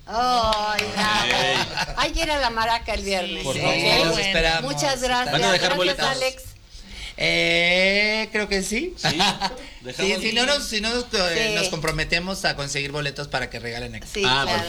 Ay, nada. Hay que ir a la Maraca el viernes. Por ¿ok? favor, los esperamos. Muchas gracias. ¿Van a dejar Gracias, boletos? Alex. Creo que sí. Sí, Sí, si no nos Sí. comprometemos a conseguir boletos para que regalen aquí. Sí, Ah, claro.